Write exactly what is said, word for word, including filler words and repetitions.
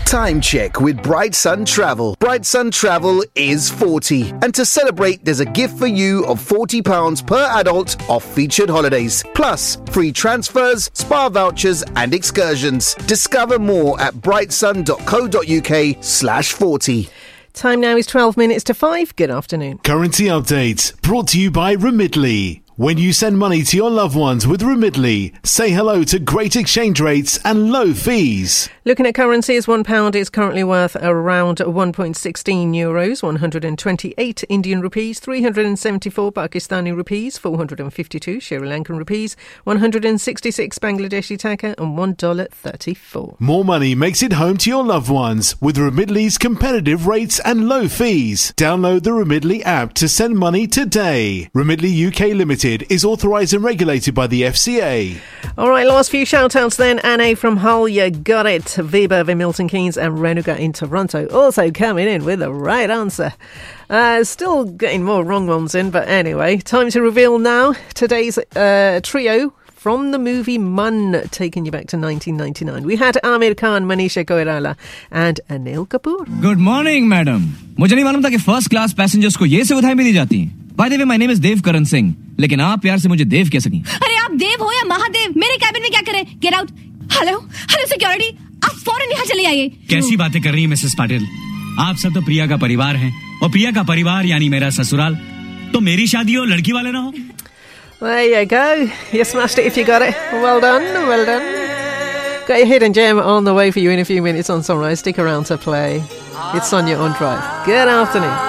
Time check with Bright Sun Travel. Bright Sun Travel is forty. And to celebrate, there's a gift for you of forty pounds per adult off featured holidays. Plus, free transfers, spa vouchers and excursions. Discover more at brightsun.co.uk slash 40. Time now is twelve minutes to five. Good afternoon. Currency update brought to you by Remitly. When you send money to your loved ones with Remitly, say hello to great exchange rates and low fees. Looking at currencies, one pound is currently worth around one point one six euros, one hundred twenty-eight Indian rupees, three hundred seventy-four Pakistani rupees, four hundred fifty-two Sri Lankan rupees, one hundred sixty-six Bangladeshi taka and one dollar thirty-four. More money makes it home to your loved ones with Remitly's competitive rates and low fees. Download the Remitly app to send money today. Remitly U K Limited is authorised and regulated by the F C A. All right, last few shout-outs then. Anne from Hull, you got it. Weber of Milton Keynes and Renuga in Toronto also coming in with the right answer. Uh, still getting more wrong ones in, but anyway, time to reveal now today's uh, trio from the movie Mun, taking you back to nineteen ninety-nine. We had Amir Khan, Manisha Koirala and Anil Kapoor. Good morning, madam. मुझे नहीं मालूम था कि first class passengers को ये सुविधाएं भी दी जाती हैं. By the way, my name is Dev Karan Singh. लेकिन आप प्यार से मुझे देव कह सकें. अरे आप देव हो या महादेव, मेरे कैबिन में क्या करें? Get out. Hello, hello security. आप फौरन यहाँ चले आइए. कैसी बातें कर रही हैं मिसेस पाटिल? आप सब तो प्रिया का परिवार हैं और प्रिया का परिवार यानी मेरा ससुराल. तो मेरी शादी हो लड़की वाले ना हो. There you go. You smashed it if you got it. Well done, well done. Got your hidden gem on the way for you in a few minutes on Sunrise. Stick around to play. It's Sonia on Drive. Good afternoon.